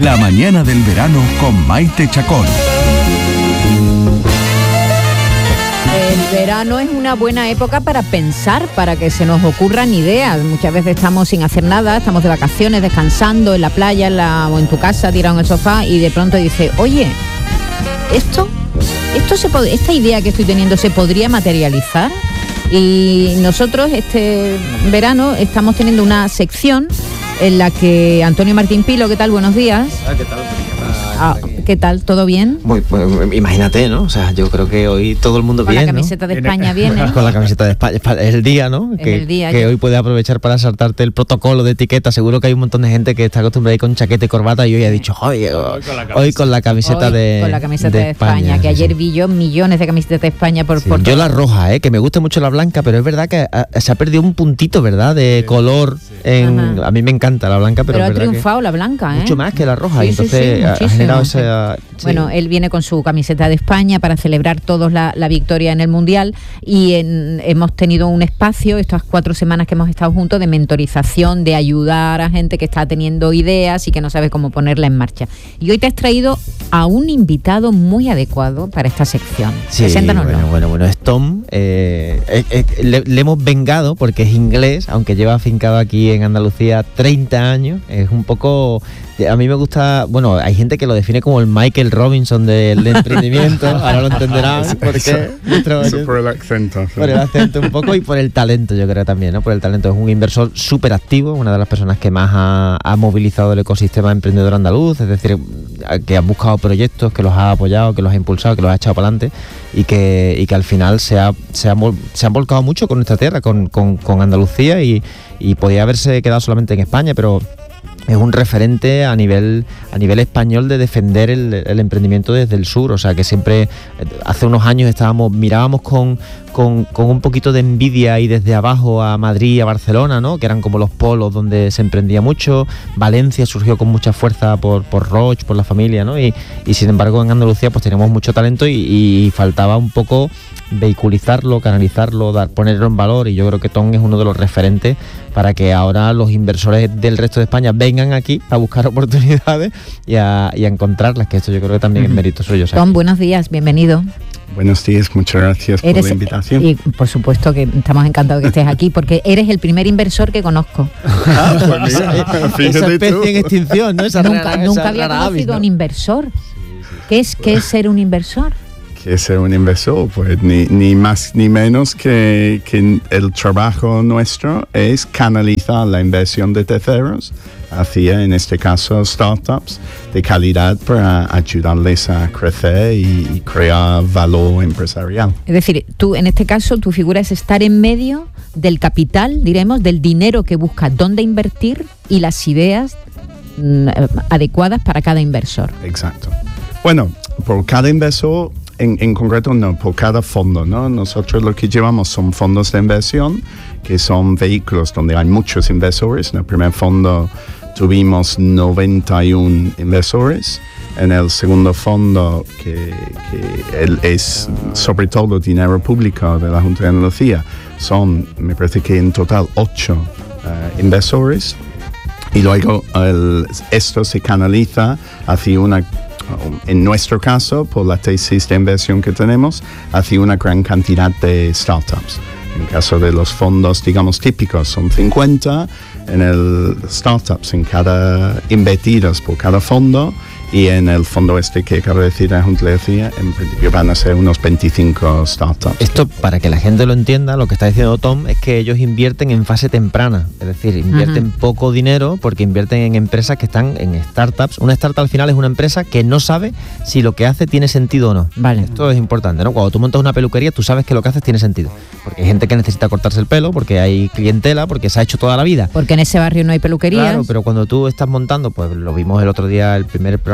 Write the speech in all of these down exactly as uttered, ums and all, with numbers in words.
La mañana del verano con Maite Chacón. El verano es una buena época para pensar, para que se nos ocurran ideas. Muchas veces estamos sin hacer nada, estamos de vacaciones, descansando en la playa en la, o en tu casa, tirado en el sofá, y de pronto dices, oye, esto, esto se pod- esta idea que estoy teniendo se podría materializar. Y nosotros este verano estamos teniendo una sección en la que Antonio Martín Pilo, ¿qué tal? Buenos días. Ah, ¿qué tal? Ah, ¿qué tal? ¿Todo bien? Muy, pues, imagínate, ¿no? O sea, yo creo que hoy todo el mundo Con bien, la camiseta ¿no? de España viene. Con la camiseta de España. Es el día, ¿no? Es que el día, que ya. hoy puedes aprovechar para saltarte el protocolo de etiqueta. Seguro que hay un montón de gente que está acostumbrada a ir con chaqueta y corbata y hoy ha dicho, hoy, hoy con la camiseta Hoy, de con la camiseta de de España, España, que sí, ayer sí. vi yo millones de camisetas de España por, Sí, por yo todo. la roja, ¿eh? Que me gusta mucho la blanca, pero es verdad que a, se ha perdido un puntito, ¿verdad? De color. En, Ajá. a mí me encanta la blanca, pero, Pero es ha verdad triunfado que la blanca, ¿eh? mucho más que la roja. Sí, y sí, entonces sí, ha- ha muchísimo, generado sí. esa... sí. Bueno, él viene con su camiseta de España para celebrar todos la, la victoria en el Mundial y en- hemos tenido un espacio, estas cuatro semanas que hemos estado juntos, de mentorización, de ayudar a gente que está teniendo ideas y que no sabe cómo ponerla en marcha. Y hoy te has traído a un invitado muy adecuado para esta sección. Sí, Preséntanoslo. bueno, bueno, bueno, es Tom. eh, eh, eh, le, le hemos vengado porque es inglés, aunque lleva afincado aquí en Andalucía treinta años. Es un poco... A mí me gusta... Bueno, hay gente que lo define como el Michael Robinson del emprendimiento. Ahora lo entenderán. Porque nuestro- Eso por el acento. sí. por el acento un poco y por el talento, yo creo también, ¿no? Por el talento. Es un inversor súper activo, una de las personas que más ha, ha movilizado el ecosistema emprendedor andaluz, es decir, que ha buscado proyectos, que los ha apoyado, que los ha impulsado, que los ha echado para adelante y que, y que al final se ha, se ha, vol- se han volcado mucho con nuestra tierra, con, con, con Andalucía y, y podía haberse quedado solamente en España, pero... es un referente a nivel a nivel español de defender el, el emprendimiento desde el sur, o sea que siempre, hace unos años estábamos mirábamos con, con, con un poquito de envidia y desde abajo a Madrid, a Barcelona, ¿no? Que eran como los polos donde se emprendía mucho. Valencia surgió con mucha fuerza por, por Roche, por la familia, ¿no? Y, y sin embargo en Andalucía pues teníamos mucho talento y, y faltaba un poco vehiculizarlo, canalizarlo, dar, ponerlo en valor, y yo creo que Tom es uno de los referentes para que ahora los inversores del resto de España vengan aquí a buscar oportunidades y a, y a encontrarlas, que esto yo creo que también es mérito suyo. O sea, Tom, buenos días, bienvenido. Buenos días, muchas gracias por la invitación. Y por supuesto que estamos encantados de que estés aquí porque eres el primer inversor que conozco. Ah, pues mira, esa fíjate especie tú. en extinción, ¿no? Esa nunca rara- nunca esa había rara conocido avis, a ¿no? un inversor. ¿Qué es, qué es ser un inversor? Que ser un inversor, pues ni, ni más ni menos que, que el trabajo nuestro es canalizar la inversión de terceros hacia, en este caso, startups de calidad para ayudarles a crecer y, y crear valor empresarial. Es decir, tú en este caso tu figura es estar en medio del capital, diremos, del dinero que busca dónde invertir y las ideas mm, adecuadas para cada inversor. Exacto. Bueno, por cada inversor, en, en concreto no, por cada fondo, ¿no? Nosotros lo que llevamos son fondos de inversión, que son vehículos donde hay muchos inversores. En el primer fondo tuvimos noventa y uno inversores. En el segundo fondo, que, que el, es sobre todo dinero público de la Junta de Andalucía, son, me parece que en total, ocho uh, inversores. Y luego el, esto se canaliza hacia una, en nuestro caso, por la tesis de inversión que tenemos, hacia una gran cantidad de startups. En el caso de los fondos, digamos, típicos, son cincuenta, en el startups, en cada, invertidos por cada fondo, y en el fondo este que acabo de decir, la Junta de Andalucía, en principio van a ser unos veinticinco startups. Esto, para que la gente lo entienda, lo que está diciendo Tom es que ellos invierten en fase temprana, es decir, invierten uh-huh. poco dinero porque invierten en empresas que están en startups. Una startup al final es una empresa que no sabe si lo que hace tiene sentido o no. Vale. Esto es importante, ¿no? Cuando tú montas una peluquería, tú sabes que lo que haces tiene sentido, porque hay gente que necesita cortarse el pelo, porque hay clientela, porque se ha hecho toda la vida. Porque en ese barrio no hay peluquerías. Claro, pero cuando tú estás montando, pues lo vimos el otro día, el primer programa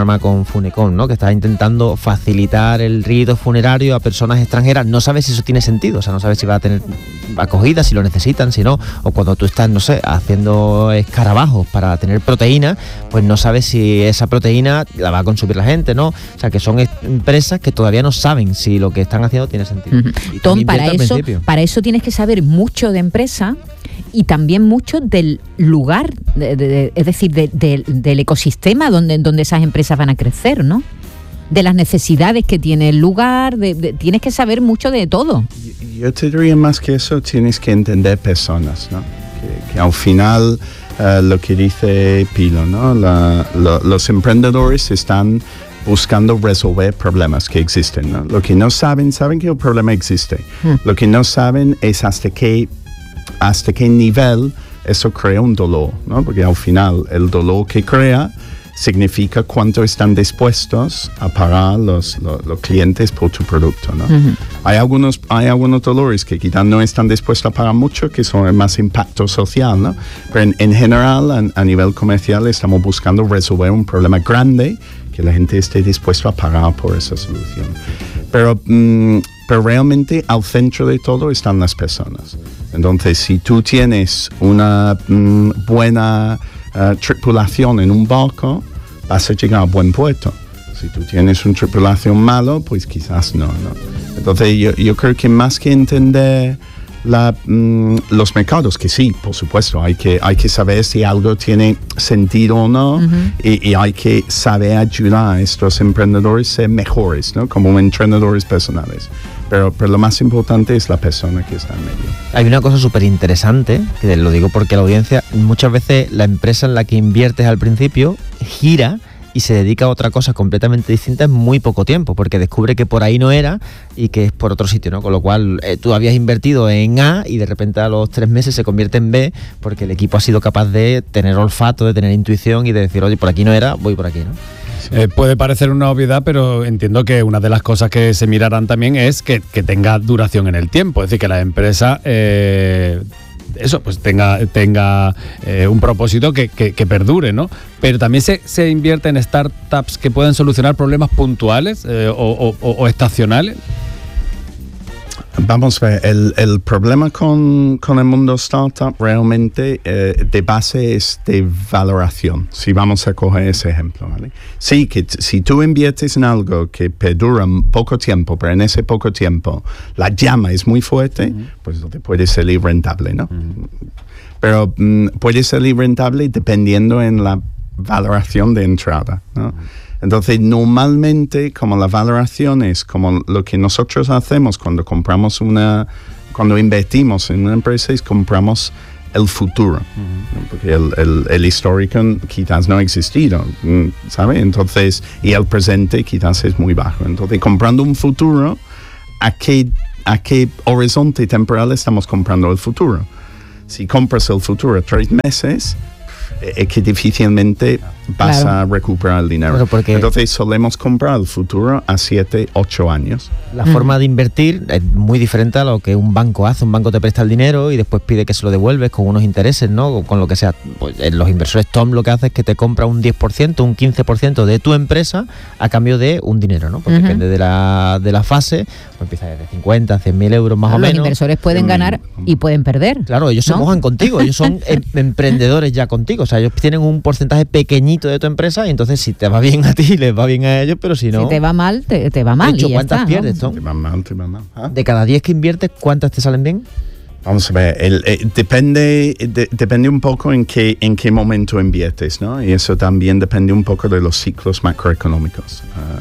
programa con Funecom, ¿no? Que está intentando facilitar el rito funerario a personas extranjeras. No sabes si eso tiene sentido, o sea, no sabes si va a tener acogida, si lo necesitan, si no, o cuando tú estás, no sé, haciendo escarabajos para tener proteína, pues no sabes si esa proteína la va a consumir la gente, ¿no? O sea, que son empresas que todavía no saben si lo que están haciendo tiene sentido. Uh-huh. Tom, para eso, para eso tienes que saber mucho de empresa y también mucho del lugar, de, de, de, es decir, de, de, del ecosistema donde, donde esas empresas van a crecer, ¿no? De las necesidades que tiene el lugar, de, de, tienes que saber mucho de todo. Yo te diría más que eso, tienes que entender personas, ¿no? Que, que al final, uh, lo que dice Pilo, ¿no? La, lo, los emprendedores están buscando resolver problemas que existen, ¿no? Lo que no saben, saben que el problema existe. Hmm. Lo que no saben es hasta qué, hasta qué nivel eso crea un dolor, ¿no? Porque al final el dolor que crea significa cuánto están dispuestos a pagar los, los, los clientes por tu producto, ¿no? Uh-huh. Hay algunos, hay algunos dolores que quizás no están dispuestos a pagar mucho, que son el más impacto social, ¿no? Pero en, en general, a, a nivel comercial, estamos buscando resolver un problema grande que la gente esté dispuesta a pagar por esa solución. Pero, mm, pero realmente al centro de todo están las personas. Entonces, si tú tienes una mm, buena uh, tripulación en un barco, vas a llegar a buen puerto. Si tú tienes una tripulación malo, pues quizás no, ¿no? Entonces, yo, yo creo que más que entender La, mm, los mercados, que sí, por supuesto, hay que, hay que saber si algo tiene sentido o no, uh-huh. y, y hay que saber ayudar a estos emprendedores a ser mejores, ¿no? Como entrenadores personales. Pero, pero lo más importante es la persona que está en medio. Hay una cosa súper interesante, que lo digo porque la audiencia, muchas veces la empresa en la que inviertes al principio gira y se dedica a otra cosa completamente distinta en muy poco tiempo, porque descubre que por ahí no era y que es por otro sitio, ¿no? Con lo cual eh, tú habías invertido en A y de repente a los tres meses se convierte en B, porque el equipo ha sido capaz de tener olfato, de tener intuición y de decir, oye, por aquí no era, voy por aquí, ¿no? Eh, puede parecer una obviedad, pero entiendo que una de las cosas que se mirarán también es que, que tenga duración en el tiempo, es decir, que la empresa eh, eso, pues tenga, tenga eh, un propósito que, que, que perdure, ¿no? Pero también se, se invierte en startups que pueden solucionar problemas puntuales eh, o, o, o estacionales. Vamos a ver, el, el problema con, con el mundo startup realmente eh, de base es de valoración, si vamos a coger ese ejemplo, ¿vale? Sí, que t- si tú inviertes en algo que perdura poco tiempo, pero en ese poco tiempo la llama es muy fuerte, uh-huh. pues te puede salir rentable, ¿no? Uh-huh. Pero mm, puede salir rentable dependiendo en la valoración de entrada, ¿no? Uh-huh. Entonces, normalmente, como la valoración es como lo que nosotros hacemos cuando compramos una, cuando invertimos en una empresa, es compramos el futuro, uh-huh. porque el, el, el histórico quizás no ha existido, ¿sabe? Entonces, y el presente quizás es muy bajo. Entonces, comprando un futuro, ¿a qué, a qué horizonte temporal estamos comprando el futuro? Si compras el futuro a tres meses, es que difícilmente vas claro. a recuperar el dinero. Entonces solemos comprar el futuro a siete, ocho años. La mm. forma de invertir es muy diferente a lo que un banco hace. Un banco te presta el dinero y después pide que se lo devuelves con unos intereses, ¿no? Con lo que sea. Pues los inversores Tom lo que hace es que te compra un diez por ciento, un quince por ciento de tu empresa a cambio de un dinero, ¿no? Pues uh-huh. depende de la, de la fase, pues empieza desde cincuenta, cien mil euros más claro, o los menos. Los inversores pueden mm. ganar y pueden perder. Claro, ellos ¿no? se mojan contigo, ellos son em- emprendedores ya contigo. O sea, ellos tienen un porcentaje pequeñito de tu empresa y entonces si te va bien a ti, les va bien a ellos, pero si no... Si te va mal, te, te va mal. De hecho, y ¿cuántas está, pierdes, ¿no? Tom? Te va mal, te va mal. ¿Ah? De cada diez que inviertes, ¿cuántas te salen bien? Vamos a ver, el, el, depende, de, depende un poco en qué, en qué momento inviertes, ¿no? Y eso también depende un poco de los ciclos macroeconómicos.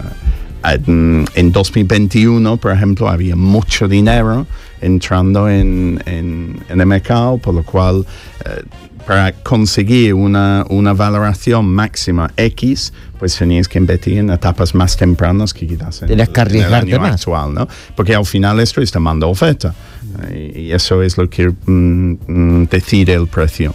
Uh, en dos mil veintiuno, por ejemplo, había mucho dinero entrando en, en, en el mercado, por lo cual... Uh, para conseguir una, una valoración máxima X, pues tenías que invertir en etapas más tempranas que quizás en, Tienes que el, en el año más. actual, ¿no? Porque al final esto es demanda oferta, mm. y, y eso es lo que mm, decide el precio.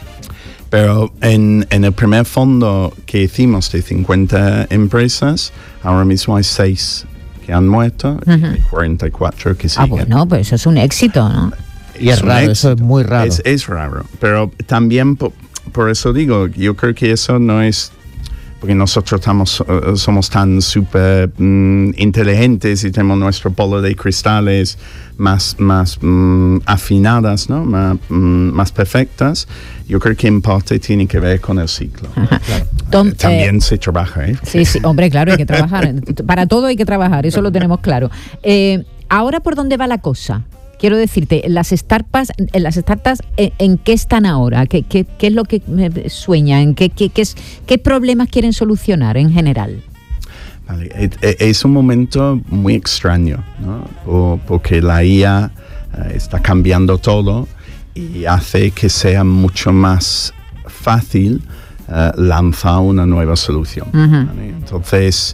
Pero en, en el primer fondo que hicimos de cincuenta empresas, ahora mismo hay seis que han muerto, uh-huh. y cuarenta y cuatro que siguen. Ah, bueno, pues eso es un éxito, ¿no? Y es, es raro, eso es muy raro. Es, es raro, pero también por, por eso digo, yo creo que eso no es... porque nosotros estamos, uh, somos tan súper um, inteligentes y tenemos nuestro polo de cristales más, más um, afinadas, ¿no? Más, um, más perfectas. Yo creo que en parte tiene que ver con el ciclo. Claro. Tom, También eh, se trabaja, ¿eh? Sí, sí, hombre, claro, hay que trabajar. Para todo hay que trabajar, eso lo tenemos claro. Eh, ahora, ¿por dónde va la cosa? Quiero decirte, las startups, las startups, ¿en, en qué están ahora? ¿Qué, qué, qué es lo que sueñan? ¿Qué, qué, qué, es, ¿Qué problemas quieren solucionar en general? Vale, es un momento muy extraño, ¿no? Porque la I A uh, está cambiando todo y hace que sea mucho más fácil uh, lanzar una nueva solución. Uh-huh. ¿Vale? Entonces,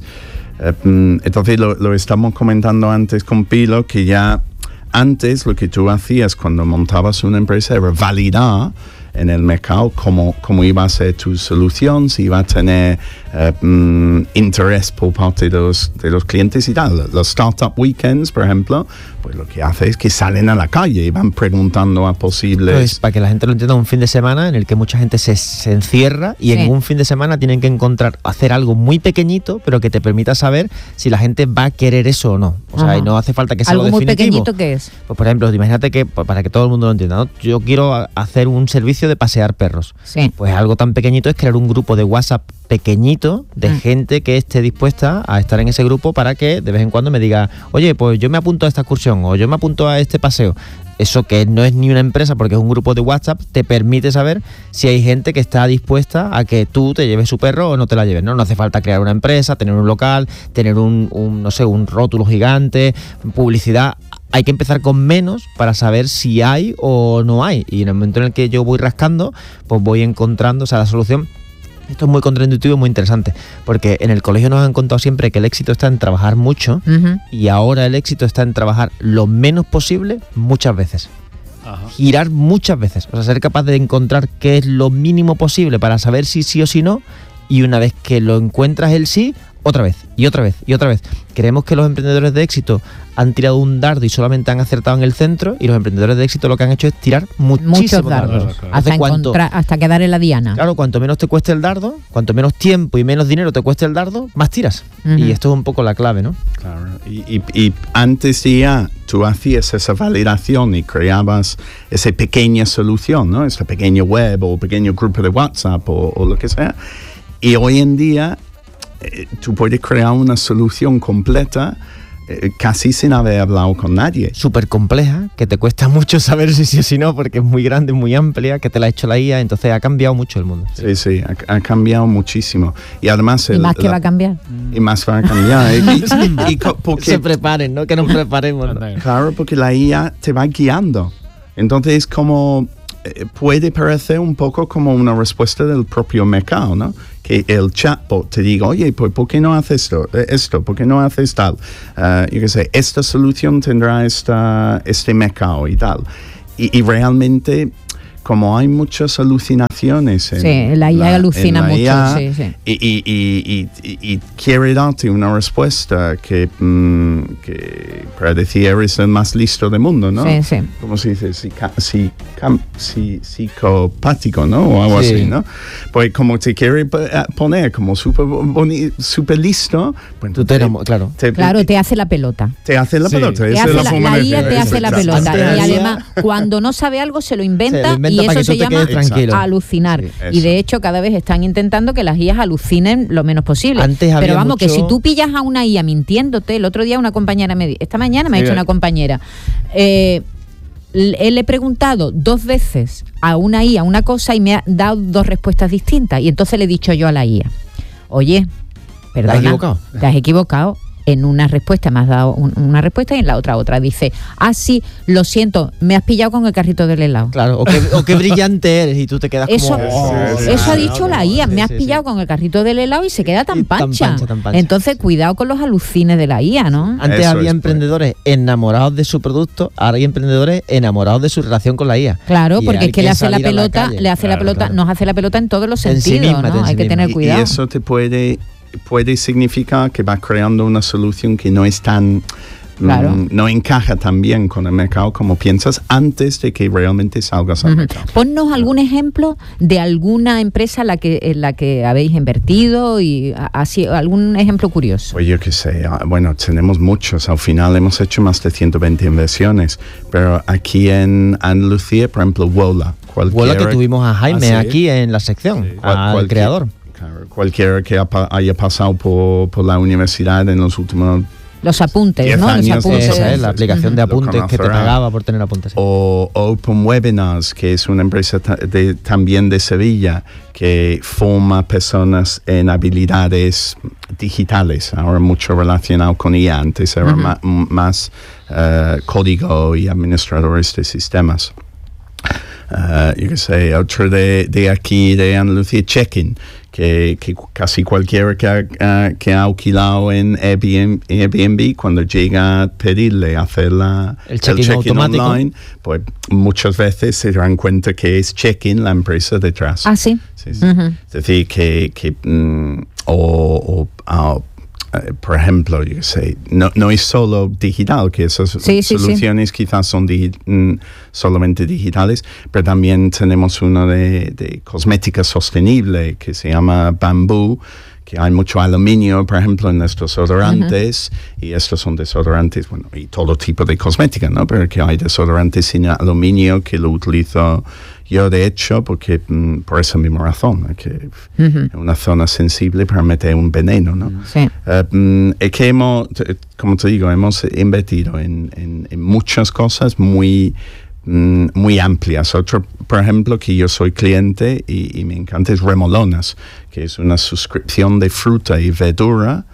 uh, entonces lo, lo estamos comentando antes con Pilo, que ya antes lo que tú hacías cuando montabas una empresa era validar en el mercado cómo, cómo iba a ser tu solución, si iba a tener uh, um, interés por parte de los, de los clientes y tal. Los Startup Weekends, por ejemplo, pues lo que hace es que salen a la calle y van preguntando a posibles... Pues para que la gente lo entienda, un fin de semana en el que mucha gente se, se encierra y sí. en un fin de semana tienen que encontrar, hacer algo muy pequeñito, pero que te permita saber si la gente va a querer eso o no. O sea, Ajá. y no hace falta que sea algo algo muy definitivo. pequeñito, ¿qué es? Pues por ejemplo, imagínate que, para que todo el mundo lo entienda, ¿no? Yo quiero hacer un servicio de pasear perros. Sí. Pues algo tan pequeñito es crear un grupo de WhatsApp pequeñito de mm. gente que esté dispuesta a estar en ese grupo para que de vez en cuando me diga, oye, pues yo me apunto a esta excursión o yo me apunto a este paseo. Eso, que no es ni una empresa porque es un grupo de WhatsApp, te permite saber si hay gente que está dispuesta a que tú te lleves su perro o no te la lleves, ¿no? No hace falta crear una empresa, tener un local, tener un, un no sé, un rótulo gigante, publicidad. Hay que empezar con menos para saber si hay o no hay. Y en el momento en el que yo voy rascando, pues voy encontrando, o sea, la solución. Esto es muy contraintuitivo y muy interesante, porque en el colegio nos han contado siempre que el éxito está en trabajar mucho, uh-huh. y ahora el éxito está en trabajar lo menos posible muchas veces. Ajá. Girar muchas veces, o sea, ser capaz de encontrar qué es lo mínimo posible para saber si sí o si no, y una vez que lo encuentras el sí, otra vez, y otra vez, y otra vez. Creemos que los emprendedores de éxito han tirado un dardo y solamente han acertado en el centro, y los emprendedores de éxito lo que han hecho es tirar muchísimos dardos. Claro, claro. Hasta, cuanto, hasta quedar en la diana. Claro, cuanto menos te cueste el dardo, cuanto menos tiempo y menos dinero te cueste el dardo, más tiras. Uh-huh. Y esto es un poco la clave, ¿no? Claro, y, y, y antes ya tú hacías esa validación y creabas esa pequeña solución, ¿no? Esa pequeña web o pequeño grupo de WhatsApp o, o lo que sea. Y hoy en día eh, tú puedes crear una solución completa eh, casi sin haber hablado con nadie. Súper compleja, que te cuesta mucho saber si sí o si no, porque es muy grande, muy amplia, que te la ha hecho la I A, entonces ha cambiado mucho el mundo. Sí, sí, ha, ha cambiado muchísimo. Y además... ¿Y el, más que la, va a cambiar? Y más va a cambiar. y, y, y porque, se preparen, ¿no? Que nos preparemos. ¿no? Claro, porque la I A te va guiando. Entonces es como... puede parecer un poco como una respuesta del propio mercado, ¿no? Que el chatbot te diga, oye, pues ¿por qué no haces esto? esto ¿Por qué no haces tal? Uh, yo qué sé, esta solución tendrá esta, este mercado y tal. Y, y realmente, como hay muchas alucinaciones en sí, la I A la, alucina en la mucho, I A, sí, sí. Y, y, y, y, y quiere darte una respuesta que, mm, que para decir eres el más listo del mundo, ¿no? Sí, sí. ¿Cómo se dice? Psica, psica, psic, psicopático, ¿no? O algo sí. así, ¿no? Pues como te quiere poner como súper super listo, pues tú te, claro. Te, claro, te hace la pelota. Te hace la sí. pelota. Te hace la, la, la I A te hace la pelota. Antes y además, cuando no sabe algo, se lo inventa, se lo inventa y eso se llama tranquilo. alucinar. Sí, y de hecho, cada vez están intentando que las I As alucinen lo menos posible. Antes Pero vamos, mucho... que si tú pillas a una I A mintiéndote, el otro día una compañera me dijo, esta mañana me ha sí, dicho una compañera, eh, le he preguntado dos veces a una I A una cosa y me ha dado dos respuestas distintas. Y entonces le he dicho yo a la I A, oye, perdona, ¿te has equivocado? Te has equivocado. En una respuesta me has dado un, una respuesta y en la otra otra. Dice, ah, sí, lo siento, me has pillado con el carrito del helado. Claro, o qué, o qué brillante eres y tú te quedas eso, como... Oh, sí, sí, eso sí, ha dicho la I A, me has sí, pillado sí. con el carrito del helado y se queda tan, pancha. tan pancha. Tan pancha. Entonces, cuidado con los alucines de la I A, ¿no? Antes eso había es, emprendedores pues. enamorados de su producto, ahora hay emprendedores enamorados de su relación con la I A. Claro, y porque es que, que le hace la pelota, la le hace claro, la pelota, claro. nos hace la pelota en todos los en sentidos, sí misma, ¿no? Hay sí que misma. tener cuidado. Y eso te puede... puede significar que va creando una solución que no es tan Claro. mm, no encaja tan bien con el mercado como piensas antes de que realmente salgas al Ujú. mercado. Ponnos algún ejemplo de alguna empresa en la que, en la que habéis invertido y a- así algún ejemplo curioso. Pues yo qué sé, ah, bueno, tenemos muchos. Al final hemos hecho más de ciento veinte inversiones, pero aquí en Andalucía, por ejemplo, Wola. Vuela que tuvimos a Jaime Ah, sí. aquí en la sección, Sí. Cual- al cualquier- creador. Claro, cualquiera que ha pa- haya pasado por, por la universidad en los últimos Los apuntes, Diez ¿no? Los años, apuntes. Esa es la Ujú. aplicación de Lo apuntes que te conocerá. pagaba por tener apuntes. o Open Webinars, que es una empresa ta- de- también de Sevilla que forma personas en habilidades digitales, ahora mucho relacionado con I A, antes era Ujú. ma- m- más eh, código y administradores de sistemas. Uh, yo qué sé, otro de, de aquí, de Andalucía, Check-in, que, que casi cualquiera que ha, uh, que ha alquilado en Airbnb, Airbnb, cuando llega a pedirle hacer la, El check-in automático. online, pues muchas veces se dan cuenta que es Check-in la empresa detrás. Ah, sí. Sí, sí. Ujú. Es decir, que, que mm, o, o, ah, eh, por ejemplo, yo qué sé, no, no es solo digital, que esas Sí, sí, sí. soluciones quizás son digi- mm, solamente digitales, pero también tenemos uno de, de cosmética sostenible que se llama Bamboo, que hay mucho aluminio, por ejemplo, en nuestros desodorantes, y estos son desodorantes, bueno, y todo tipo de cosmética, ¿no? Pero que hay desodorantes sin aluminio que lo utilizo yo, de hecho, porque mm, por esa misma razón, ¿no? Que Ujú. es una zona sensible para meter un veneno, ¿no? Sí. Eh, mm, es que hemos, t- como te digo, hemos invertido en, en- en muchas cosas muy, mm, muy amplias. Otro, por ejemplo, que yo soy cliente y, y me encanta es Remolonas, que es una suscripción de fruta y verdura.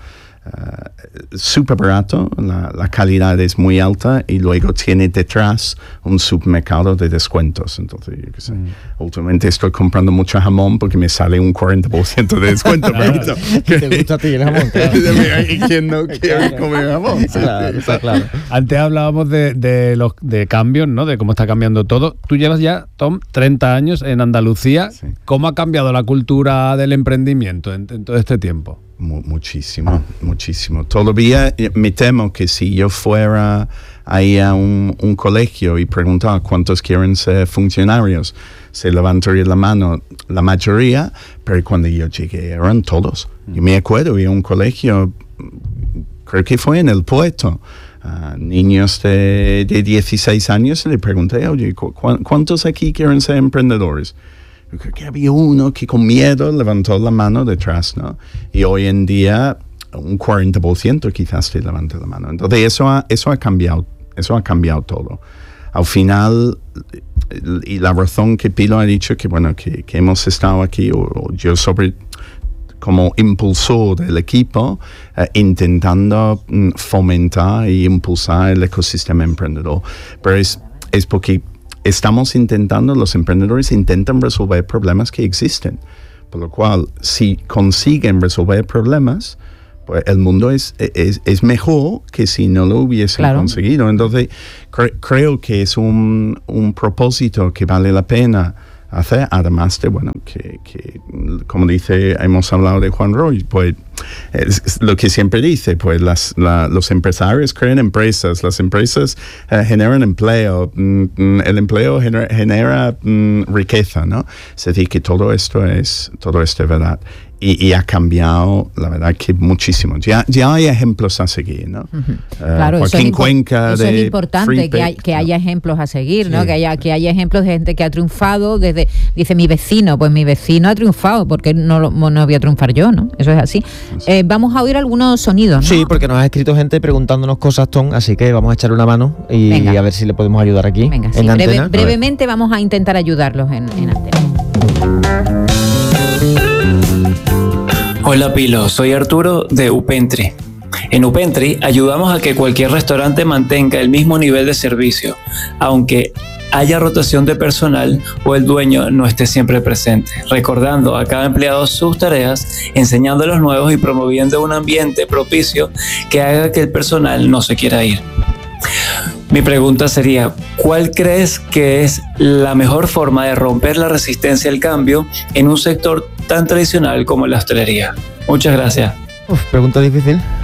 Uh, súper barato, la, la calidad es muy alta y luego tiene detrás un supermercado de descuentos. Entonces, yo qué sé, Mm. últimamente estoy comprando mucho jamón porque me sale un cuarenta por ciento de descuento. pero no, ¿Te gusta a ti el jamón? Claro. ¿Y quién no quiere comer jamón? Sí, Claro, sí, está claro. Antes hablábamos de, de los de cambios, ¿no? De cómo está cambiando todo. Tú llevas ya, Tom, treinta años en Andalucía. Sí. ¿Cómo ha cambiado la cultura del emprendimiento en, en todo este tiempo? Mu- muchísimo, muchísimo. Todavía eh, me temo que si yo fuera ahí a un, un colegio y preguntara cuántos quieren ser funcionarios, se levantaría la mano la mayoría, pero cuando yo llegué eran todos. Yo me acuerdo, había un colegio, creo que fue en El Puerto, a niños de, de dieciséis años, y le pregunté, oye, ¿cu- cu- ¿cuántos aquí quieren ser emprendedores? Yo creo que había uno que con miedo levantó la mano detrás, ¿no? Y hoy en día un cuarenta por ciento quizás te levanta la mano. Entonces eso ha, eso ha cambiado, eso ha cambiado todo. Al final, y la razón que Pilo ha dicho que, bueno, que, que hemos estado aquí, o, o yo sobre como impulsor del equipo, eh, intentando mm, fomentar e impulsar el ecosistema emprendedor. Pero es, es porque estamos intentando, los emprendedores intentan resolver problemas que existen. Por lo cual, si consiguen resolver problemas, pues el mundo es, es, es mejor que si no lo hubiesen Claro. conseguido. Entonces, cre- creo que es un, un propósito que vale la pena hacer, además de, bueno, que, que como dice, hemos hablado de Juan Roy, pues es, es lo que siempre dice, pues las, la, los empresarios crean empresas, las empresas uh, generan empleo, mm, mm, el empleo genera, genera mm, riqueza, ¿no? Es decir, que todo esto es, todo esto es verdad. Y, y ha cambiado, la verdad, que muchísimo. Ya, ya hay ejemplos a seguir, ¿no? Ujú. Uh, Claro, eso es, Joaquín impo- Cuenca eso de es importante, Free que, hay- Pick, que ¿no? haya ejemplos a seguir, ¿no? Sí. Que haya, que haya ejemplos de gente que ha triunfado desde, dice mi vecino, pues mi vecino ha triunfado, porque no, lo- no voy a triunfar yo, ¿no? Eso es así. Eh, vamos a oír algunos sonidos, ¿no? Sí, porque nos ha escrito gente preguntándonos cosas, Tom, así que vamos a echarle una mano y Venga. a ver si le podemos ayudar aquí Venga, sí, en breve- antena. A ver. brevemente vamos a intentar ayudarlos en, en antena. Hola Pilo, soy Arturo de Upentry. En Upentry ayudamos a que cualquier restaurante mantenga el mismo nivel de servicio, aunque haya rotación de personal o el dueño no esté siempre presente, recordando a cada empleado sus tareas, enseñando a los nuevos y promoviendo un ambiente propicio que haga que el personal no se quiera ir. Mi pregunta sería, ¿cuál crees que es la mejor forma de romper la resistencia al cambio en un sector tan tradicional como la hostelería? Muchas gracias. Uf, pregunta difícil.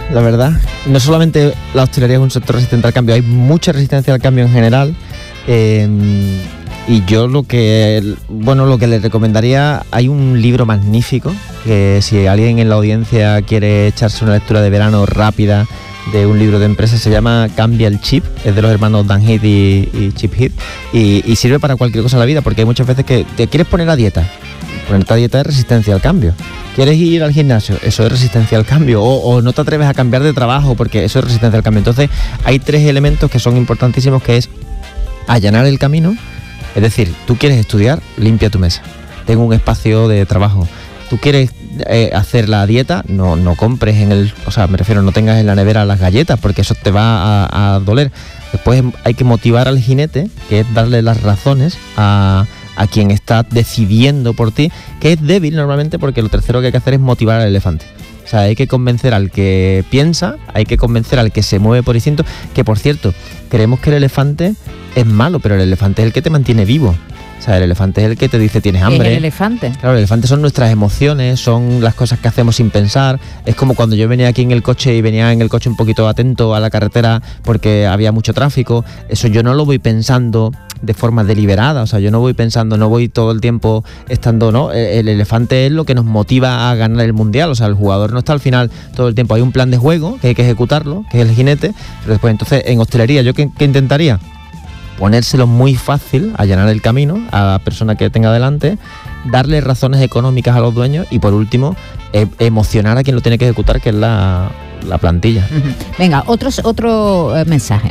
la verdad. No solamente la hostelería es un sector resistente al cambio, hay mucha resistencia al cambio en general. Eh, y yo lo que, bueno, lo que les recomendaría, hay un libro magnífico que si alguien en la audiencia quiere echarse una lectura de verano rápida de un libro de empresa, se llama Cambia el Chip, es de los hermanos Dan Heath y, y Chip Heath, y, y sirve para cualquier cosa en la vida, porque hay muchas veces que te quieres poner a dieta. Ponerte a dieta es resistencia al cambio. ¿Quieres ir al gimnasio? Eso es resistencia al cambio. O, o no te atreves a cambiar de trabajo porque eso es resistencia al cambio. Entonces hay tres elementos que son importantísimos, que es allanar el camino. Es decir, tú quieres estudiar, limpia tu mesa. Ten un espacio de trabajo. Tú quieres eh, hacer la dieta, no, no compres en el... O sea, me refiero, no tengas en la nevera las galletas porque eso te va a, a doler. Después hay que motivar al jinete, que es darle las razones a... a quien está decidiendo por ti, que es débil normalmente, porque lo tercero que hay que hacer es motivar al elefante. O sea, hay que convencer al que piensa, hay que convencer al que se mueve por instinto, que por cierto, creemos que el elefante es malo, pero el elefante es el que te mantiene vivo. O sea, el elefante es el que te dice tienes hambre. ¿Es el elefante? Claro, el elefante son nuestras emociones, son las cosas que hacemos sin pensar. Es como cuando yo venía aquí en el coche y venía en el coche un poquito atento a la carretera porque había mucho tráfico. Eso yo no lo voy pensando de forma deliberada, o sea, yo no voy pensando, no voy todo el tiempo estando, ¿no? El, el elefante es lo que nos motiva a ganar el mundial, o sea, el jugador no está al final todo el tiempo. Hay un plan de juego que hay que ejecutarlo, que es el jinete, pero después entonces en hostelería, ¿yo qué, qué intentaría? Ponérselo muy fácil, allanar el camino a la persona que tenga delante, darle razones económicas a los dueños y por último, eh, emocionar a quien lo tiene que ejecutar, que es la, la plantilla. Uh-huh. Venga, otros, otro eh, mensaje.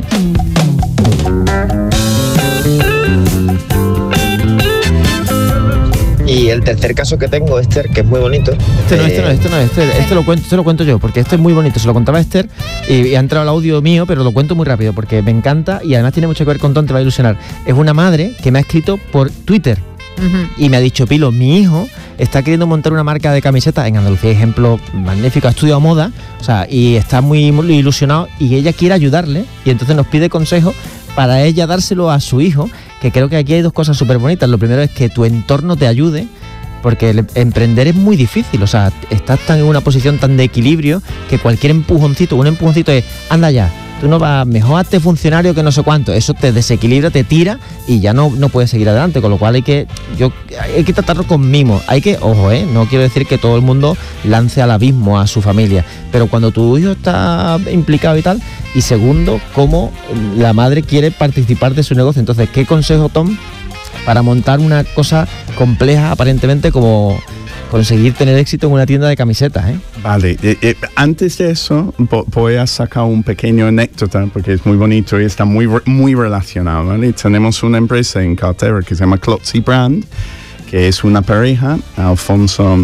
Y el tercer caso que tengo, Esther, que es muy bonito. Este no, Eh, este no, este no, este, este lo cuento, este lo cuento yo, porque este es muy bonito. Se lo contaba Esther y, y ha entrado el audio mío, pero lo cuento muy rápido porque me encanta y además tiene mucho que ver con Tom, te va a ilusionar. Es una madre que me ha escrito por Twitter. Uh-huh. Y me ha dicho, Pilo, mi hijo está queriendo montar una marca de camisetas en Andalucía, ejemplo magnífico, ha estudiado moda, o sea, y está muy, muy ilusionado y ella quiere ayudarle y entonces nos pide consejos para ella dárselo a su hijo, que creo que aquí hay dos cosas súper bonitas. Lo primero es que tu entorno te ayude, porque el emprender es muy difícil, o sea, estás tan en una posición tan de equilibrio que cualquier empujoncito, un empujoncito es, anda ya, tú no vas, mejor hazte funcionario que no sé cuánto, eso te desequilibra, te tira y ya no, no puedes seguir adelante, con lo cual hay que, yo, hay que tratarlo con mimo, hay que, ojo, eh, no quiero decir que todo el mundo lance al abismo a su familia, pero cuando tu hijo está implicado y tal, y segundo, cómo la madre quiere participar de su negocio. Entonces, ¿qué consejo, Tom, para montar una cosa compleja aparentemente como conseguir tener éxito en una tienda de camisetas, ¿eh? Vale, eh, eh, antes de eso vo- voy a sacar un pequeño anécdota porque es muy bonito y está muy, re- muy relacionado, ¿vale? Tenemos una empresa en cartera que se llama Clotzy Brand, que es una pareja, Alfonso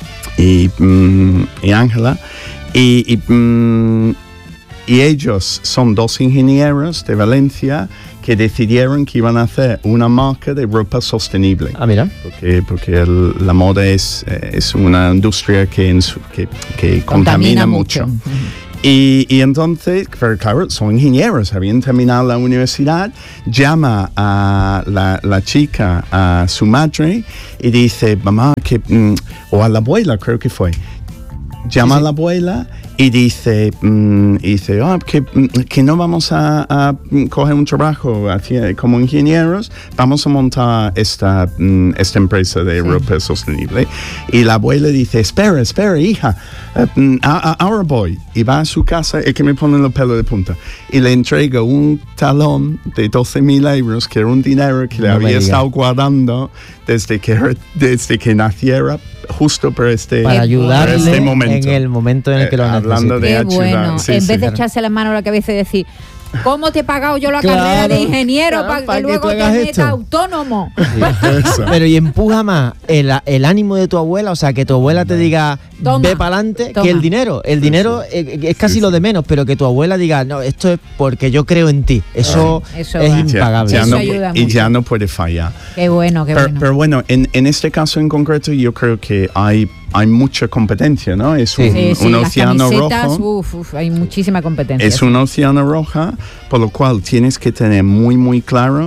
y, mm, y Ángela, y, y, mm, y ellos son dos ingenieros de Valencia que decidieron que iban a hacer una marca de ropa sostenible. Ah, mira. Porque, porque el, la moda es, eh, es una industria que, en su, que, que contamina, Contamina mucho. mucho. Y, y entonces, pero claro, son ingenieros, habían terminado la universidad, llama a la, la chica a su madre y dice, mamá, que, mm, o a la abuela creo que fue, llama sí, sí. a la abuela y dice, mm, y dice oh, que, que no vamos a, a coger un trabajo hacia, como ingenieros, vamos a montar esta, mm, esta empresa de sí. ropa sostenible. Y la abuela dice, espera, espera, hija, uh, a, a, ahora voy. Y va a su casa, es que me ponen los pelos de punta, y le entrega un talón de doce mil euros, que era un dinero que no le había estado guardando desde que, desde que naciera, justo por este, para ayudarle por este momento. En el momento en el que lo necesita. Hablando de Qué ayuda. bueno, Sí, en sí, vez claro. de echarse la mano a la cabeza y decir, ¿cómo te he pagado yo la Claro, carrera de ingeniero claro, para, para que que luego tú te hagas metas esto? autónomo? Eso. Pero y empuja más el, el ánimo de tu abuela, o sea, que tu abuela te diga, Toma, ve para adelante, toma. que el dinero. El dinero eh, es casi Sí, lo sí. de menos, pero que tu abuela diga, no, esto es porque yo creo en ti. Eso, Eso es va. impagable. Ya, ya Eso no, ayuda y mucho. ya no puede fallar. Qué bueno, qué Pero bueno. pero bueno, en, en este caso en concreto yo creo que hay, hay mucha competencia, ¿no? Es Sí. un, Sí, sí, un las océano camisetas, rojo. uf, uf, hay muchísima competencia. Es sí. un océano roja, por lo cual tienes que tener muy, muy claro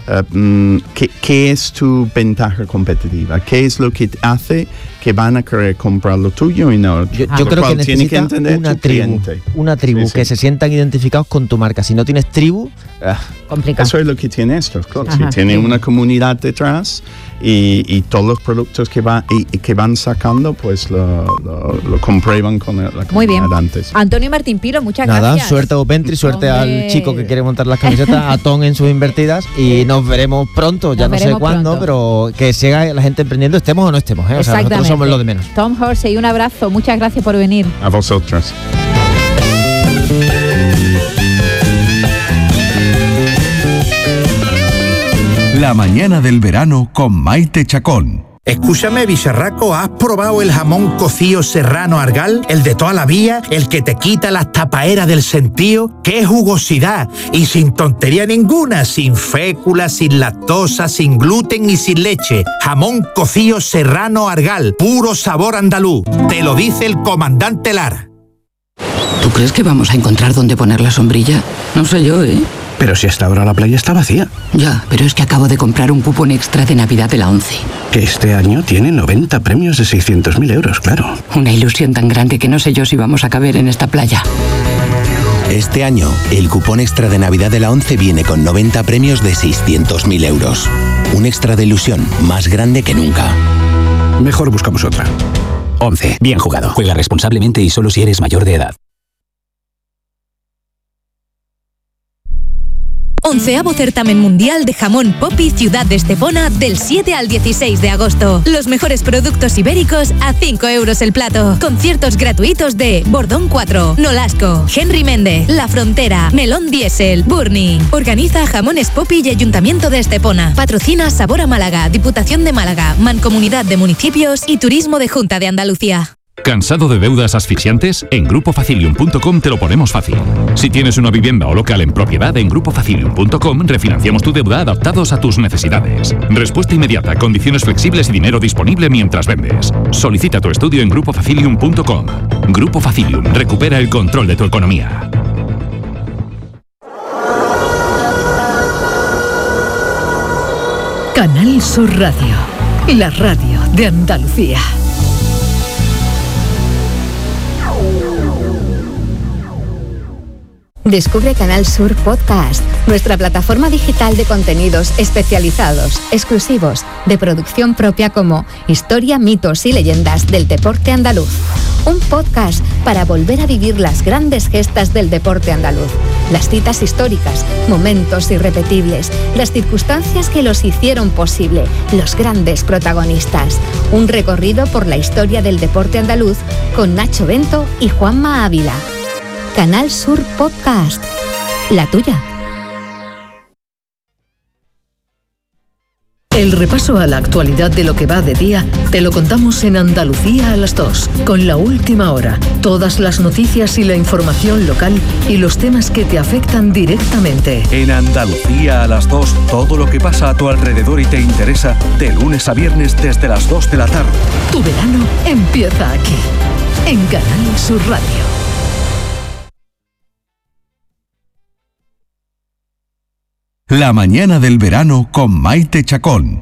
uh, ¿qué, ¿qué es tu ventaja competitiva? ¿Qué es lo que hace que van a querer comprar lo tuyo y no? Yo, yo creo que necesita que una tribu, cliente. una tribu sí, sí. que se sientan identificados con tu marca. Si no tienes tribu, ah, complicado. Eso es lo que tiene esto, claro. Si tiene sí. una comunidad detrás y, y todos los productos que, va, y, y que van sacando, pues lo, lo, lo comprueban con la comunidad. Muy bien. Antes. Antonio Martín Piro, muchas Nada, gracias. Suerte a Upentry, suerte Hombre. al chico que quiere montar las camisetas, a Tom en sus invertidas y nos veremos pronto, ya nos no sé cuándo, pero que siga la gente emprendiendo, estemos o no estemos, ¿eh? O sea, nosotros somos lo de menos. Tom Horsey, un abrazo, muchas gracias por venir. A vosotros. La mañana del verano con Maite Chacón. Escúchame, bicharraco, ¿has probado el jamón cocido serrano Argal? El de toda la vida, el que te quita las tapaeras del sentío. ¡Qué jugosidad! Y sin tontería ninguna, sin fécula, sin lactosa, sin gluten y sin leche. Jamón cocido serrano Argal, puro sabor andaluz. Te lo dice el comandante Lara. ¿Tú crees que vamos a encontrar dónde poner la sombrilla? No sé yo, ¿eh? Pero si hasta ahora la playa está vacía. Ya, pero es que acabo de comprar un cupón extra de Navidad de la ONCE. Que este año tiene noventa premios de seiscientos mil euros, claro. Una ilusión tan grande que no sé yo si vamos a caber en esta playa. Este año, el cupón extra de Navidad de la ONCE viene con noventa premios de seiscientos mil euros. Un extra de ilusión más grande que nunca. Mejor buscamos otra. ONCE. Bien jugado. Juega responsablemente y solo si eres mayor de edad. Onceavo Certamen Mundial de Jamón Popi Ciudad de Estepona del siete al dieciséis de agosto. Los mejores productos ibéricos a cinco euros el plato. Conciertos gratuitos de Bordón cuatro, Nolasco, Henry Méndez, La Frontera, Melón Diesel, Burni. Organiza Jamones Popi y Ayuntamiento de Estepona. Patrocina Sabor a Málaga, Diputación de Málaga, Mancomunidad de Municipios y Turismo de Junta de Andalucía. ¿Cansado de deudas asfixiantes? En grupo facilium punto com te lo ponemos fácil. Si tienes una vivienda o local en propiedad, en grupo facilium punto com refinanciamos tu deuda adaptados a tus necesidades. Respuesta inmediata, condiciones flexibles y dinero disponible mientras vendes. Solicita tu estudio en grupo facilium punto com. Grupo Facilium, recupera el control de tu economía. Canal Sur Radio, la radio de Andalucía. Descubre Canal Sur Podcast, nuestra plataforma digital de contenidos especializados, exclusivos, de producción propia como Historia, mitos y leyendas del deporte andaluz. Un podcast para volver a vivir las grandes gestas del deporte andaluz, las citas históricas, momentos irrepetibles, las circunstancias que los hicieron posible, los grandes protagonistas. Un recorrido por la historia del deporte andaluz con Nacho Bento y Juanma Ávila. Canal Sur Podcast, la tuya. El repaso a la actualidad de lo que va de día te lo contamos en Andalucía a las dos, con La Última Hora, todas las noticias y la información local y los temas que te afectan directamente. En Andalucía a las dos, todo lo que pasa a tu alrededor y te interesa, de lunes a viernes desde las dos de la tarde. Tu verano empieza aquí, en Canal Sur Radio. La mañana del verano con Maite Chacón.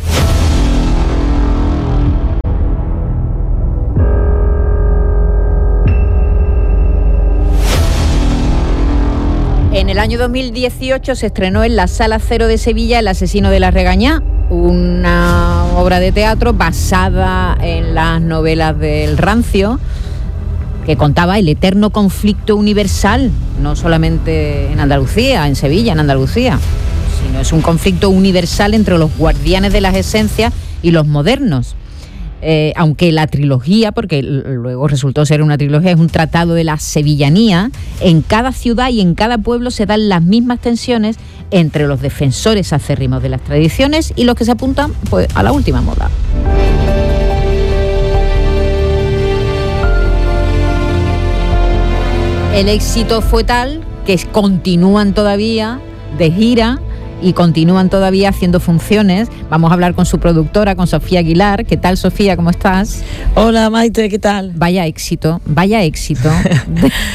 En el año dos mil dieciocho se estrenó en la Sala Cero de Sevilla El asesino de la Regañá, una obra de teatro basada en las novelas del Rancio, que contaba el eterno conflicto universal, no solamente en Andalucía, en Sevilla, en Andalucía, sino es un conflicto universal entre los guardianes de las esencias y los modernos. Eh, aunque la trilogía, porque luego resultó ser una trilogía, es un tratado de la sevillanía, en cada ciudad y en cada pueblo se dan las mismas tensiones entre los defensores acérrimos de las tradiciones y los que se apuntan pues, a la última moda. El éxito fue tal que continúan todavía de gira y continúan todavía haciendo funciones. Vamos a hablar con su productora, con Sofía Aguilar. ¿Qué tal, Sofía? ¿Cómo estás? Hola, Maite, ¿qué tal? Vaya éxito, vaya éxito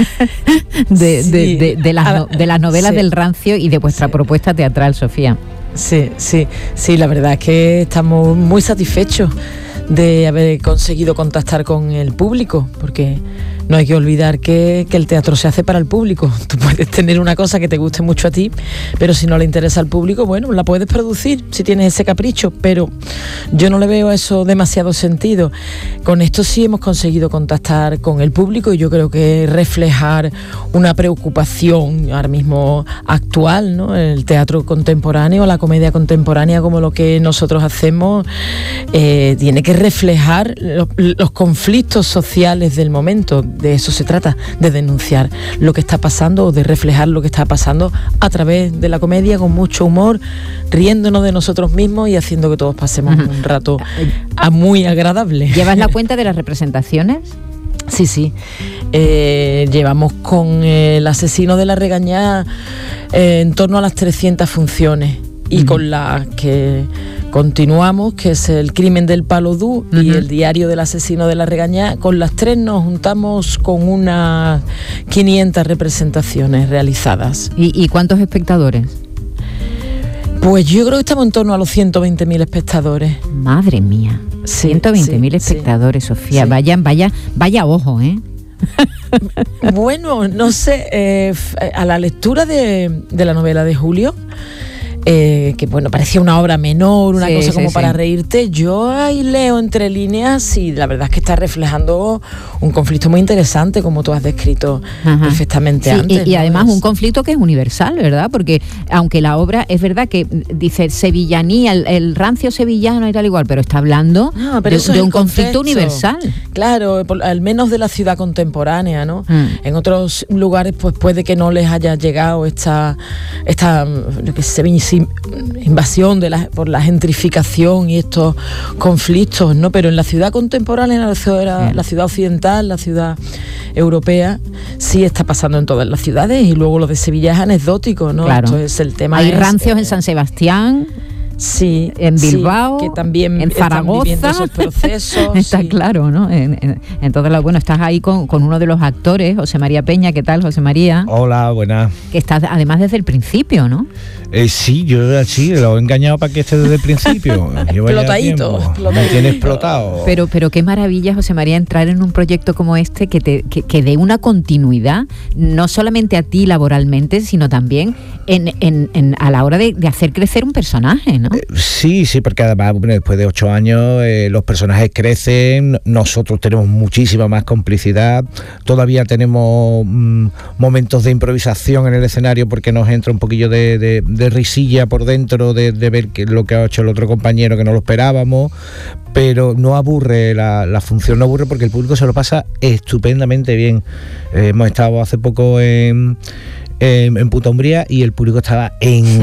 de, de, sí. de, de, de, las, no, de las novelas sí. del Rancio y de vuestra sí. propuesta teatral, Sofía. Sí, sí, sí, la verdad es que estamos muy satisfechos de haber conseguido contactar con el público, porque no hay que olvidar que, que el teatro se hace para el público. Tú puedes tener una cosa que te guste mucho a ti, pero si no le interesa al público, bueno, la puedes producir si tienes ese capricho, pero yo no le veo a eso demasiado sentido. Con esto sí hemos conseguido contactar con el público y yo creo que reflejar una preocupación ahora mismo actual, ¿no? El teatro contemporáneo, la comedia contemporánea, como lo que nosotros hacemos, eh, tiene que reflejar los, los conflictos sociales del momento. De eso se trata, de denunciar lo que está pasando o de reflejar lo que está pasando a través de la comedia, con mucho humor, riéndonos de nosotros mismos y haciendo que todos pasemos uh-huh. un rato a muy agradable. ¿Llevas la cuenta de las representaciones? Sí, sí. Eh, llevamos con El asesino de la regañada eh, en torno a las trescientas funciones y uh-huh. con las que continuamos, que es El crimen del Palo Dú uh-huh. y El diario del asesino de la regañada. Con las tres nos juntamos con unas quinientas representaciones realizadas. ¿Y, y cuántos espectadores? Pues yo creo que estamos en torno a los ciento veinte mil espectadores. Madre mía, sí, ciento veinte mil sí, espectadores, sí. Sofía. Sí. Vaya, vaya, vaya ojo, ¿eh? Bueno, no sé, eh, a la lectura de, de la novela de Julio, Eh, que bueno, parecía una obra menor, una sí, cosa como sí, para sí. reírte, yo ahí leo entre líneas y la verdad es que está reflejando un conflicto muy interesante, como tú has descrito Ajá. perfectamente sí, antes. Y, y ¿no? además es... un conflicto que es universal, ¿verdad? Porque aunque la obra es verdad que dice sevillanía, el, el rancio sevillano y tal igual, pero está hablando no, pero de, de un conflicto universal. Claro, por, al menos de la ciudad contemporánea, ¿no? Mm. En otros lugares pues puede que no les haya llegado esta, esta lo que se invasión de la, por la gentrificación y estos conflictos, ¿no? Pero en la ciudad contemporánea, la ciudad, la ciudad occidental, la ciudad europea, sí está pasando en todas las ciudades, y luego lo de Sevilla es anecdótico, ¿no? Claro. Esto es el tema. Hay es, rancios eh, en San Sebastián. Sí, en Bilbao, sí, que también en Zaragoza, esos procesos, está sí. claro, ¿no? En, en, entonces, bueno, estás ahí con, con uno de los actores, José María Peña. ¿Qué tal, José María? Hola, buenas. Que estás además desde el principio, ¿no? Eh, sí, yo sí, lo he engañado para que esté desde el principio. Explotadito. Me tiene explotado. Pero, pero qué maravilla, José María, entrar en un proyecto como este que te que, que dé una continuidad, no solamente a ti laboralmente, sino también en, en, en, a la hora de, de hacer crecer un personaje, ¿no? Eh, sí, sí, porque además bueno, después de ocho años eh, los personajes crecen, nosotros tenemos muchísima más complicidad, todavía tenemos mm, momentos de improvisación en el escenario porque nos entra un poquillo de, de, de risilla por dentro de, de ver que lo que ha hecho el otro compañero que no lo esperábamos, pero no aburre la, la función, no aburre porque el público se lo pasa estupendamente bien. Eh, hemos estado hace poco en En, en Punta Umbría y el público estaba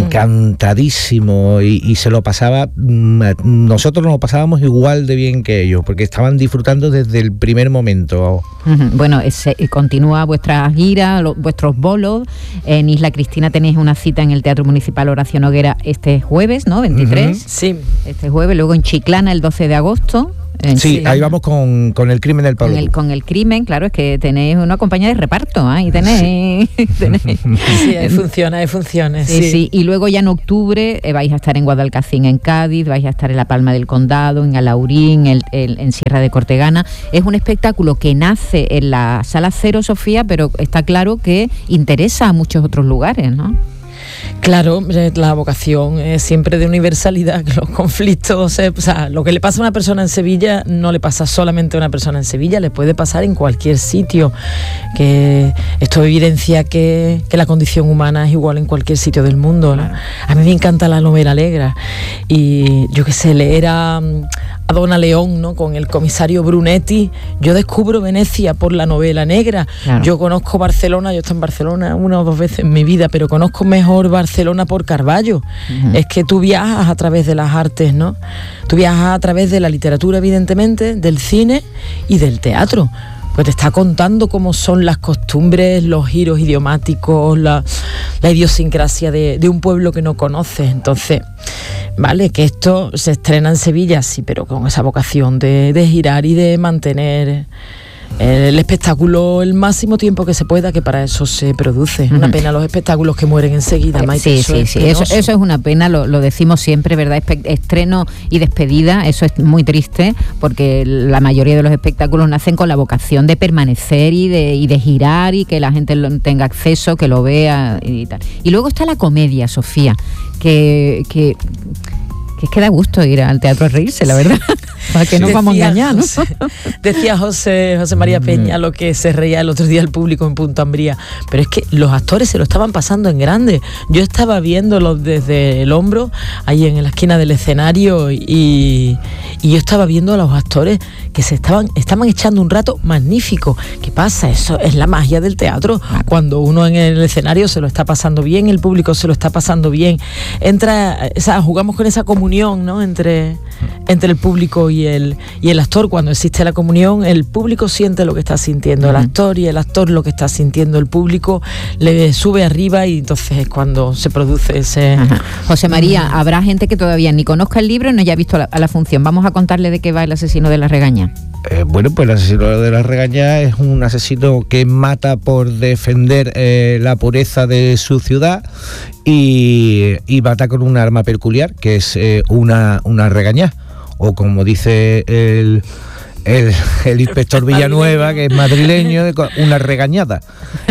encantadísimo y, y se lo pasaba, nosotros nos lo pasábamos igual de bien que ellos, porque estaban disfrutando desde el primer momento. Uh-huh. Bueno, ese, continúa vuestra gira, lo, vuestros bolos. En Isla Cristina tenéis una cita en el Teatro Municipal Horacio Noguera este jueves, ¿no? veintitrés. Uh-huh. Sí. Este jueves, luego en Chiclana el doce de agosto. Sí, sí, ahí vamos con, con El crimen del Palo Dú. Con el, con el crimen, claro, es que tenéis una compañía de reparto, ¿eh? Y tenéis... tenéis sí, hay funciones, hay funciones. Sí, sí. sí, y luego ya en octubre eh, vais a estar en Guadalcacín, en Cádiz, vais a estar en La Palma del Condado, en Alaurín, el, el, en Sierra de Cortegana. Es un espectáculo que nace en la Sala Cero, Sofía, pero está claro que interesa a muchos otros lugares, ¿no? Claro, la vocación es siempre de universalidad, que los conflictos, o sea, lo que le pasa a una persona en Sevilla no le pasa solamente a una persona en Sevilla, le puede pasar en cualquier sitio, que esto evidencia que, que la condición humana es igual en cualquier sitio del mundo, ¿no? A mí me encanta la novela negra y yo qué sé, leer a, a Donna León, ¿no? Con el comisario Brunetti, yo descubro Venecia por la novela negra. Claro. Yo conozco Barcelona, yo he estado en Barcelona una o dos veces en mi vida, pero conozco mejor Barcelona por Carballo. Uh-huh. Es que tú viajas a través de las artes, ¿no? Tú viajas a través de la literatura, evidentemente, del cine y del teatro. Pues te está contando cómo son las costumbres, los giros idiomáticos, la, la idiosincrasia de, de un pueblo que no conoces. Entonces, vale, que esto se estrena en Sevilla, sí, pero con esa vocación de, de girar y de mantener el espectáculo el máximo tiempo que se pueda, que para eso se produce. Es uh-huh. una pena los espectáculos que mueren enseguida, Maite. Sí, sí, sí, eso, eso es una pena, lo, lo decimos siempre, ¿verdad? Espe- estreno y despedida, eso es muy triste, porque la mayoría de los espectáculos nacen con la vocación de permanecer y de, y de girar y que la gente lo, tenga acceso, que lo vea y tal. Y luego está la comedia, Sofía, que... que que es que da gusto ir al teatro a reírse, la verdad. Para que no decía vamos a engañar, ¿no? José, decía José, José María Peña lo que se reía el otro día el público en Punto Ambría. Pero es que los actores se lo estaban pasando en grande. Yo estaba viéndolo desde el hombro, ahí en la esquina del escenario, y, y yo estaba viendo a los actores que se estaban, estaban echando un rato magnífico. ¿Qué pasa? Eso es la magia del teatro. Cuando uno en el escenario se lo está pasando bien, el público se lo está pasando bien. Entra, o sea, jugamos con esa comunión, ¿no? Entre, entre el público y el, y el actor. Cuando existe la comunión, el público siente lo que está sintiendo uh-huh. el actor, y el actor lo que está sintiendo el público, le sube arriba, y entonces es cuando se produce ese... Uh-huh. José María, uh-huh. habrá gente que todavía ni conozca el libro y no haya visto la, a la función. Vamos a contarle de qué va El asesino de la regaña. Eh, bueno, pues el asesino de la regaña es un asesino que mata por defender eh, la pureza de su ciudad, y, y mata con un arma peculiar, que es eh, una, una regañá, o como dice el... El, el inspector Villanueva, que es madrileño, una regañada.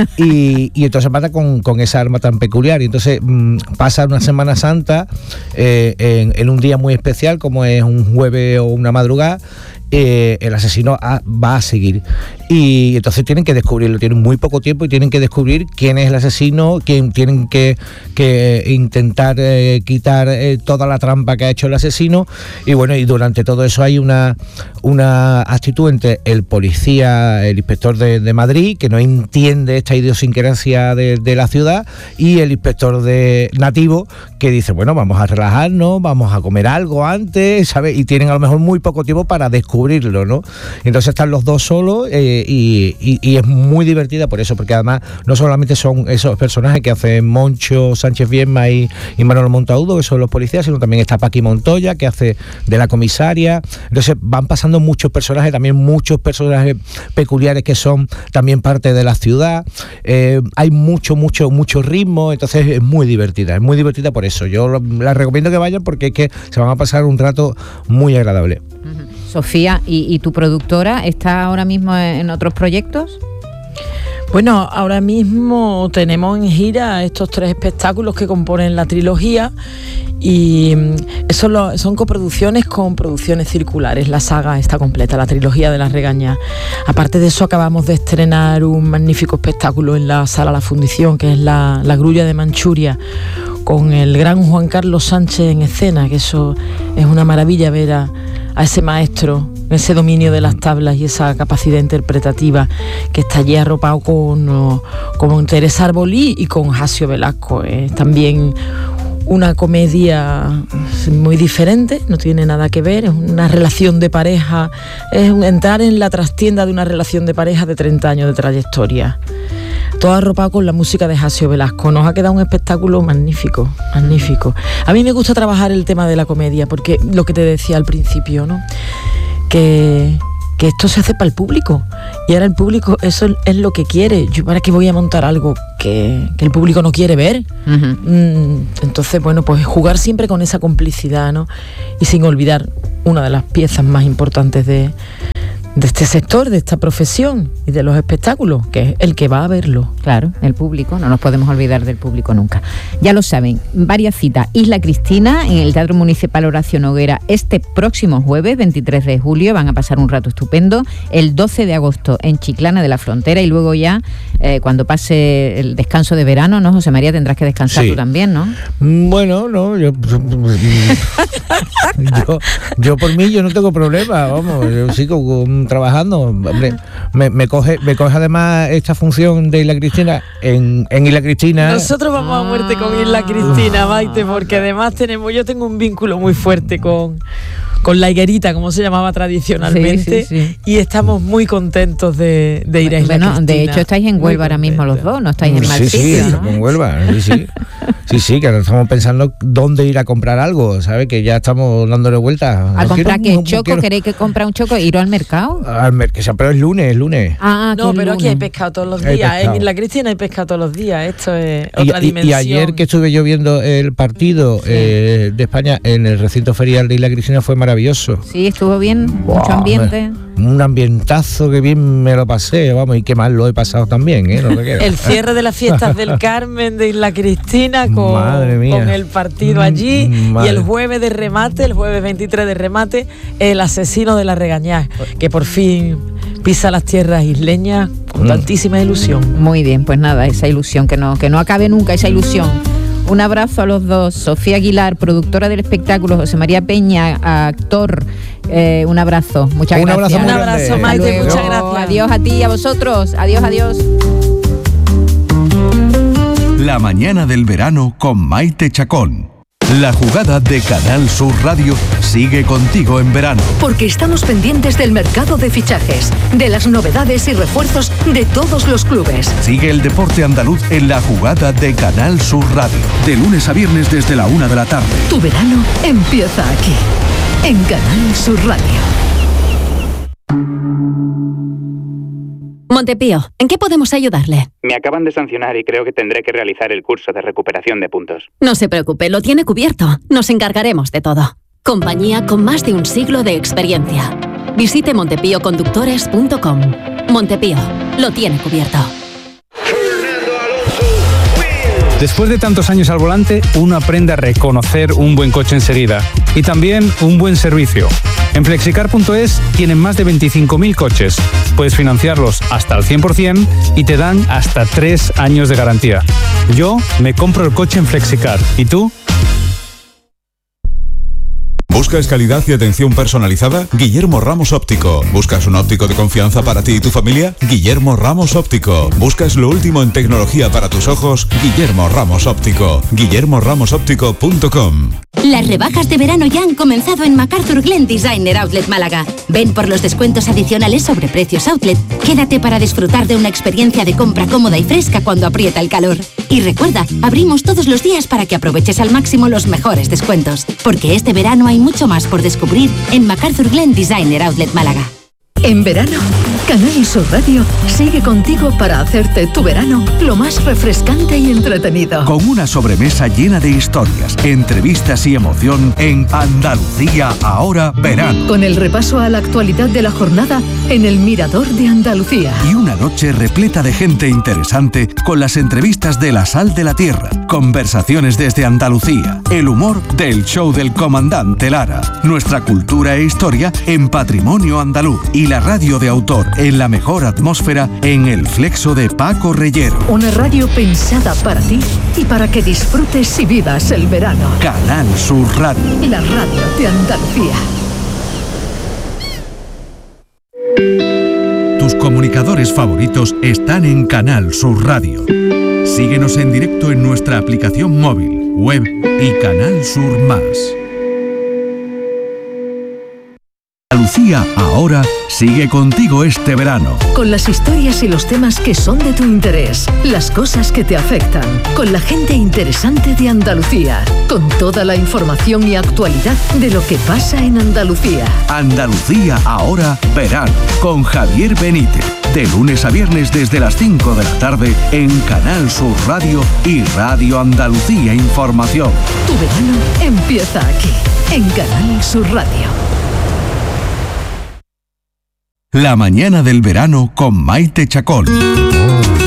Y, y entonces mata con, con esa arma tan peculiar. Y entonces mmm, pasa una Semana Santa eh, en, en un día muy especial, como es un jueves o una madrugada. Eh, el asesino a, va a seguir, y entonces tienen que descubrirlo, tienen muy poco tiempo y tienen que descubrir quién es el asesino, quién tienen que, que intentar eh, quitar eh, toda la trampa que ha hecho el asesino. Y bueno, y durante todo eso hay una, una actitud entre el policía, el inspector de, de Madrid, que no entiende esta idiosincrasia de, de la ciudad, y el inspector de nativo, que dice, bueno, vamos a relajarnos, vamos a comer algo antes, ¿sabes? Y tienen a lo mejor muy poco tiempo para descubrir cubrirlo, ¿no? Entonces están los dos solos eh, y, y, y es muy divertida por eso, porque además no solamente son esos personajes que hacen Moncho Sánchez Viedma y, y Manuel Montaúdo, que son los policías, sino también está Paqui Montoya, que hace de la comisaria. Entonces van pasando muchos personajes, también muchos personajes peculiares que son también parte de la ciudad. Eh, hay mucho, mucho, mucho ritmo, entonces es muy divertida, es muy divertida por eso. Yo la recomiendo que vayan, porque es que se van a pasar un rato muy agradable. Uh-huh. Sofía, ¿y, ¿y tu productora está ahora mismo en otros proyectos? Bueno, ahora mismo tenemos en gira estos tres espectáculos que componen la trilogía, y eso lo, son coproducciones con producciones circulares. La saga está completa, la trilogía de La Regaña. Aparte de eso, acabamos de estrenar un magnífico espectáculo en la Sala La Fundición, que es la, la Grulla de Manchuria, con el gran Juan Carlos Sánchez en escena, que eso es una maravilla, ver a, a ese maestro, ese dominio de las tablas y esa capacidad interpretativa, que está allí arropado con, con Teresa Arbolí y con Jasio Velasco. Es también una comedia muy diferente, no tiene nada que ver, es una relación de pareja, es entrar en la trastienda de una relación de pareja de treinta años de trayectoria. Todo arropado con la música de Jasio Velasco. Nos ha quedado un espectáculo magnífico, magnífico. A mí me gusta trabajar el tema de la comedia, porque lo que te decía al principio, ¿no? Que, que esto se hace para el público, y ahora el público eso es lo que quiere. Yo, ¿para qué voy a montar algo que, que el público no quiere ver? Uh-huh. Entonces, bueno, pues jugar siempre con esa complicidad, ¿no? Y sin olvidar una de las piezas más importantes de, de este sector, de esta profesión y de los espectáculos, que es el que va a verlo. Claro, el público, no nos podemos olvidar del público nunca. Ya lo saben, varias citas. Isla Cristina, en el Teatro Municipal Horacio Noguera, este próximo jueves, veintitrés de julio, van a pasar un rato estupendo. El doce de agosto en Chiclana de la Frontera, y luego ya, eh, cuando pase el descanso de verano, ¿no, José María? Tendrás que descansar sí. tú también, ¿no? Bueno, no, yo, yo, yo por mí yo no tengo problema, vamos, yo sigo trabajando. Hombre, me, me coge me coge además esta función de Isla Cristina en, en Isla Cristina. Nosotros vamos ah. a muerte con Isla Cristina, Maite, porque además tenemos yo tengo un vínculo muy fuerte con con la higuerita, como se llamaba tradicionalmente, Sí, sí, sí. y estamos muy contentos de, de ir a Isla Bueno, Cristina. de hecho estáis en Huelva ahora mismo los dos, no estáis en mal Sí, sí, sitio, ¿no? estamos en Huelva, sí, sí. Sí, sí, que ahora estamos pensando dónde ir a comprar algo, ¿sabes? Que ya estamos dándole vueltas. ¿A No comprar quiero- qué? no ¿Choco? quiero- ¿Queréis que compre un choco? ¿Ir al mercado? Al mer- que sea, pero es lunes, es lunes. Ah, No, que pero aquí hay lunes. pescado todos los Hay días. pescado. En Isla Cristina hay pescado todos los días. Esto es Y, otra y- dimensión. y ayer que estuve yo viendo el partido eh, de España en el recinto ferial de Isla Cristina fue maravilloso. Sí, estuvo bien, mucho Buah, ambiente. Un ambientazo que bien me lo pasé, vamos, y que mal lo he pasado también, ¿eh? No te creas. El cierre de las fiestas del Carmen de Isla Cristina con, Madre mía. con el partido allí Mm, y madre. el jueves de remate, el jueves veintitrés de remate, el asesino de la Regañá, que por fin pisa las tierras isleñas con Mm. tantísima ilusión. Muy bien, pues nada, esa ilusión, que no, que no acabe nunca esa ilusión. Un abrazo a los dos. Sofía Aguilar, productora del espectáculo, José María Peña, actor. Eh, un abrazo, muchas Un gracias. abrazo muy Un abrazo, grande. Maite, Hasta muchas luego. gracias. Adiós a ti y a vosotros. Adiós, adiós. La mañana del verano con Maite Chacón. La jugada de Canal Sur Radio sigue contigo en verano. Porque estamos pendientes del mercado de fichajes, de las novedades y refuerzos de todos los clubes. Sigue el deporte andaluz en la jugada de Canal Sur Radio. De lunes a viernes desde la una de la tarde. Tu verano empieza aquí, en Canal Sur Radio. Montepío, ¿en qué podemos ayudarle? Me acaban de sancionar y creo que tendré que realizar el curso de recuperación de puntos. No se preocupe, lo tiene cubierto. Nos encargaremos de todo. Compañía con más de un siglo de experiencia. Visite montepío conductores punto com. Montepío, lo tiene cubierto. Después de tantos años al volante, uno aprende a reconocer un buen coche enseguida y también un buen servicio. En flexicar punto es tienen más de veinticinco mil coches. Puedes financiarlos hasta el cien por ciento y te dan hasta tres años de garantía. Yo me compro el coche en Flexicar. ¿Y tú? ¿Buscas calidad y atención personalizada? Guillermo Ramos Óptico. ¿Buscas un óptico de confianza para ti y tu familia? Guillermo Ramos Óptico. ¿Buscas lo último en tecnología para tus ojos? Guillermo Ramos Óptico. guillermo ramos óptico punto com. Las rebajas de verano ya han comenzado en MacArthur Glen Designer Outlet Málaga. Ven por los descuentos adicionales sobre precios outlet. Quédate para disfrutar de una experiencia de compra cómoda y fresca cuando aprieta el calor. Y recuerda, abrimos todos los días para que aproveches al máximo los mejores descuentos. Porque este verano hay mucho más por descubrir en MacArthur Glen Designer Outlet Málaga. En verano, Canal Sur Radio sigue contigo para hacerte tu verano lo más refrescante y entretenido. Con una sobremesa llena de historias, entrevistas y emoción en Andalucía Ahora Verano. Con el repaso a la actualidad de la jornada en el Mirador de Andalucía. Y una noche repleta de gente interesante con las entrevistas de La Sal de la Tierra, conversaciones desde Andalucía, el humor del show del comandante Lara, nuestra cultura e historia en Patrimonio Andaluz y la radio de autor en la mejor atmósfera en el Flexo de Paco Reyero. Una radio pensada para ti y para que disfrutes y vivas el verano. Canal Sur Radio. La radio de Andalucía. Tus comunicadores favoritos están en Canal Sur Radio. Síguenos en directo en nuestra aplicación móvil, web y Canal Sur Más. Andalucía Ahora sigue contigo este verano. Con las historias y los temas que son de tu interés, las cosas que te afectan, con la gente interesante de Andalucía, con toda la información y actualidad de lo que pasa en Andalucía. Andalucía Ahora Verano con Javier Benítez. De lunes a viernes desde las cinco de la tarde en Canal Sur Radio y Radio Andalucía Información. Tu verano empieza aquí, en Canal Sur Radio. La mañana del verano con Maite Chacón.